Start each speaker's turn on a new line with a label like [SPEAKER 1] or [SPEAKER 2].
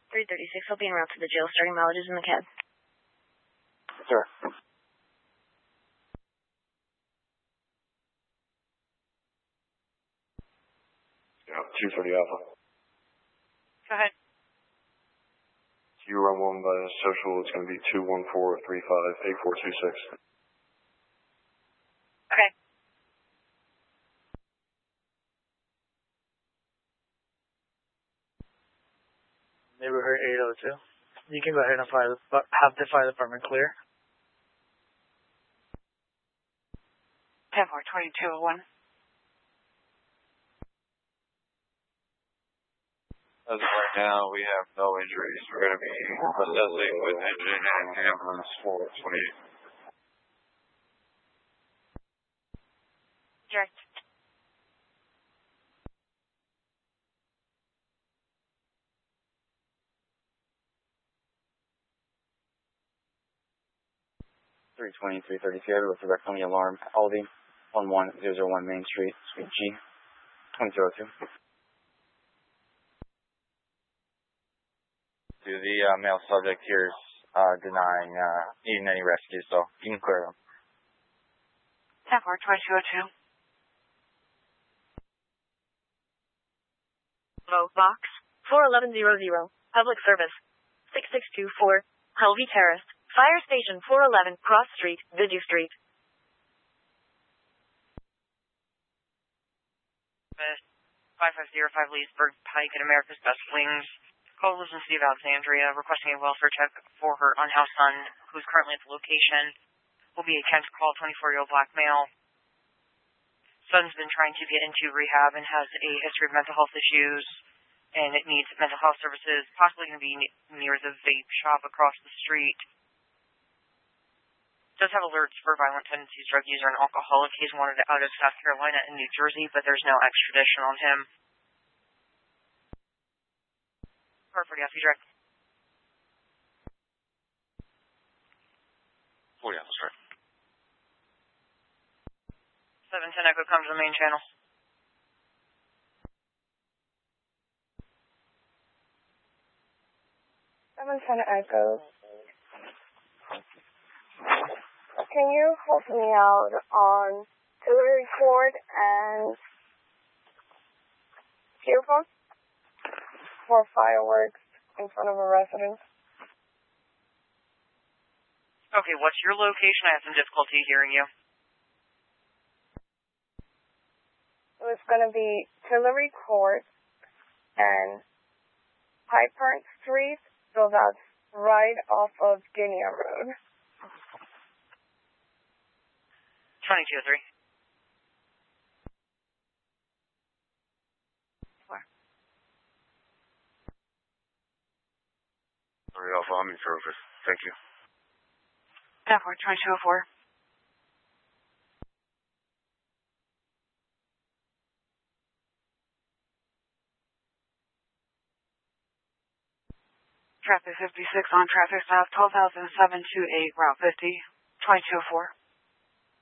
[SPEAKER 1] 336 will be en route to the jail, starting mileages in the cab.
[SPEAKER 2] Sir.
[SPEAKER 3] Yeah, 230 Alpha.
[SPEAKER 4] Go ahead.
[SPEAKER 3] You run one by social, it's going to be 214358426.
[SPEAKER 4] Okay.
[SPEAKER 2] Neighborhood 802. You can go ahead and have the fire department clear.
[SPEAKER 4] 10-4-2201.
[SPEAKER 5] As of right now, we have no injuries. We're going to be assessing with engine and ambulance for 28.
[SPEAKER 4] Direct.
[SPEAKER 2] Three 330 Sierra with direct on the alarm. Aldi, 11001 Main Street, Suite G, 2202.
[SPEAKER 5] The male subject here is denying needing any rescue, so you can clear them.
[SPEAKER 4] 10-4-2202.
[SPEAKER 1] Box 41100, public service 6624, Helvey Terrace, Fire Station 411, Cross Street, Vidyu Street.
[SPEAKER 4] 5505 Leesburg Pike at America's Best Wings. Call lives in the city of Alexandria, requesting a welfare check for her unhoused son, who is currently at the location. Will be a 10-call 24-year-old black male. Son's been trying to get into rehab and has a history of mental health issues, and it needs mental health services, possibly going to be near the vape shop across the street. Does have alerts for violent tendencies, drug user, and alcoholic. He's wanted out of South Carolina and New Jersey, but there's no extradition on him. Hartford, Yaffee Direct.
[SPEAKER 5] 40 Alpha Strike.
[SPEAKER 4] 710 Echo, come to the main channel.
[SPEAKER 6] Echo. Can you help me out on Hillary Court and Pierpont for fireworks in front of a residence?
[SPEAKER 4] Okay, what's your location? I have some difficulty hearing you.
[SPEAKER 6] It's going to be Hillary Court and Piper Street, so that's right off of Guinea Road.
[SPEAKER 4] 2203.
[SPEAKER 3] Sorry, Alpha, I'm in service. Thank you.
[SPEAKER 4] 10-4-2204. Traffic 56 on traffic stop 12,728 Route 50, 2204.